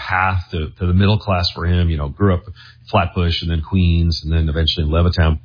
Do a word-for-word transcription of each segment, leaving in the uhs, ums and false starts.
path to, to the middle class for him. You know, grew up Flatbush and then Queens and then eventually in Levittown.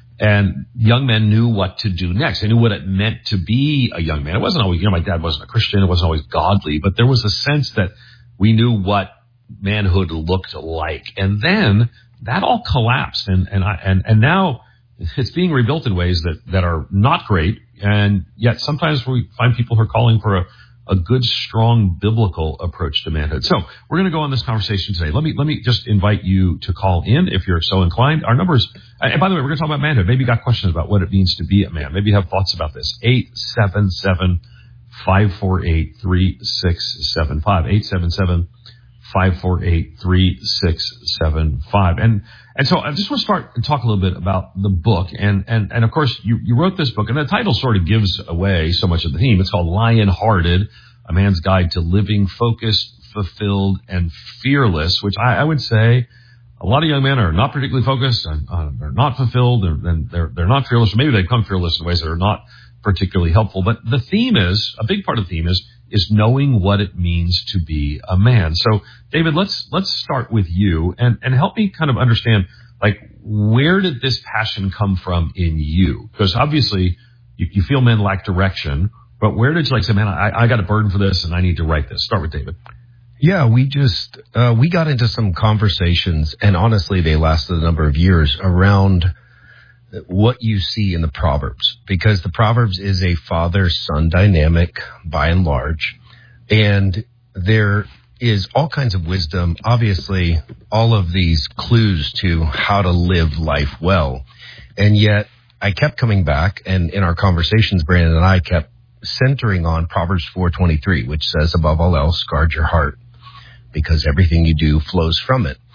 And young men knew what to do next. They knew what it meant to be a young man. It wasn't always, you know, my dad wasn't a Christian. It wasn't always godly, but there was a sense that we knew what manhood looked like. And then that all collapsed. And, and I, and, and now it's being rebuilt in ways that, that are not great. And yet sometimes we find people who are calling for a, a good, strong biblical approach to manhood. So we're going to go on this conversation today. Let me, let me just invite you to call in if you're so inclined. Our numbers, and by the way, we're going to talk about manhood. Maybe you got questions about what it means to be a man. Maybe you have thoughts about this. eight seven seven, five four eight, three six seven five. eight seven seven, five four eight, three six seven five. And, and so I just want to start and talk a little bit about the book. And, and, and of course, you, you wrote this book, and the title sort of gives away so much of the theme. It's called Lion-Hearted, A Man's Guide to Living Focused, Fulfilled, and Fearless, which I, I would say a lot of young men are not particularly focused, and uh, they're not fulfilled, and they're, they're not fearless, or maybe they become fearless in ways that are not particularly helpful. But the theme is, a big part of the theme is, is knowing what it means to be a man. So, David, let's let's start with you and, and help me kind of understand, like, where did this passion come from in you? Because obviously you, you feel men lack direction, but where did you like say, man, I, I got a burden for this and I need to write this? Start with David. Yeah, we just, uh, we got into some conversations, and honestly, they lasted a number of years, around what you see in the Proverbs, because the Proverbs is a father-son dynamic by and large, and there is all kinds of wisdom, obviously all of these clues to how to live life well. And yet I kept coming back, and in our conversations, Brandon and I kept centering on Proverbs four twenty-three, which says, above all else, guard your heart, because everything you do flows from it.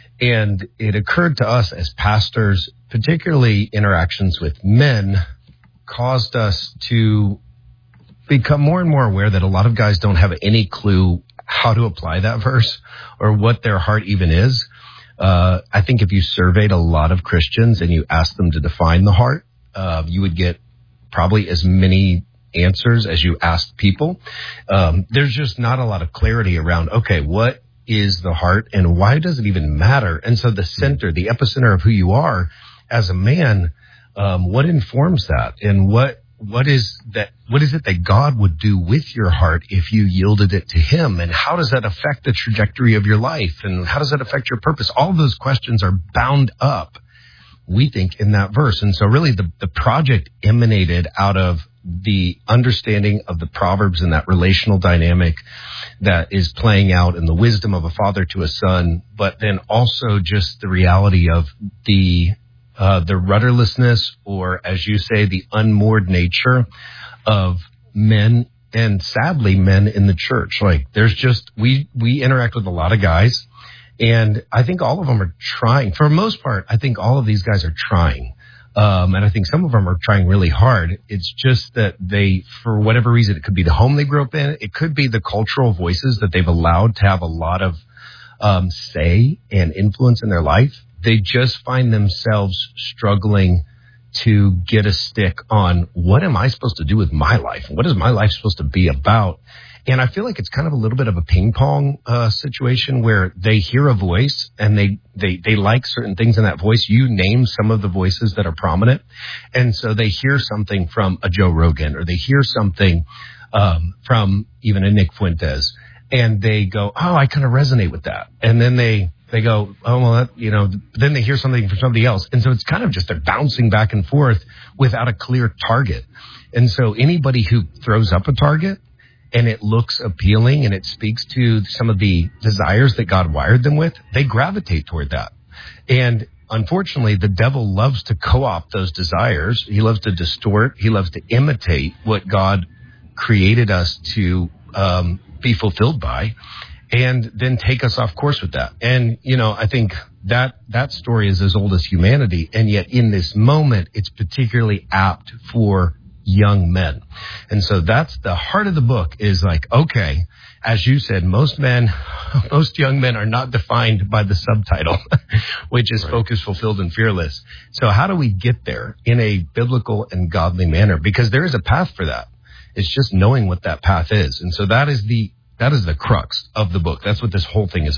And it occurred to us as pastors, particularly interactions with men, caused us to become more and more aware that a lot of guys don't have any clue how to apply that verse or what their heart even is. Uh, I think if you surveyed a lot of Christians and you asked them to define the heart, uh, you would get probably as many answers as you asked people. Um, there's just not a lot of clarity around, okay, what is the heart and why does it even matter? And so the center, the epicenter of who you are as a man, um, what informs that? And what, what is that, what is it that God would do with your heart if you yielded it to him? And how does that affect the trajectory of your life? And how does that affect your purpose? All of those questions are bound up, we think, in that verse. And so really the, the project emanated out of the understanding of the Proverbs and that relational dynamic that is playing out in the wisdom of a father to a son, but then also just the reality of the uh, the rudderlessness, or as you say, the unmoored nature of men, and sadly men in the church. Like there's just, we, we interact with a lot of guys, and I think all of them are trying. For the most part, I think all of these guys are trying. Um, and I think some of them are trying really hard. It's just that they, for whatever reason, it could be the home they grew up in. It could be the cultural voices that they've allowed to have a lot of um, say and influence in their life. They just find themselves struggling to get a stick on, what am I supposed to do with my life? What is my life supposed to be about? And I feel like it's kind of a little bit of a ping pong uh, situation where they hear a voice and they, they, they like certain things in that voice. You name some of the voices that are prominent. And so they hear something from a Joe Rogan, or they hear something um, from even a Nick Fuentes, and they go, oh, I kind of resonate with that. And then they, they go, oh, well, that, you know, then they hear something from somebody else. And so it's kind of just they're bouncing back and forth without a clear target. And so anybody who throws up a target and it looks appealing and it speaks to some of the desires that God wired them with, they gravitate toward that. And unfortunately, the devil loves to co-opt those desires. He loves to distort. He loves to imitate what God created us to um, be fulfilled by, and then take us off course with that. And, you know, I think that that story is as old as humanity. And yet in this moment, it's particularly apt for young men. And so that's the heart of the book, is like, okay, as you said, most men, most young men are not defined by the subtitle, which is right. Focused, fulfilled, and fearless. So how do we get there in a biblical and godly manner? Because there is a path for that. It's just knowing what that path is. And so that is the, that is the crux of the book. That's what this whole thing is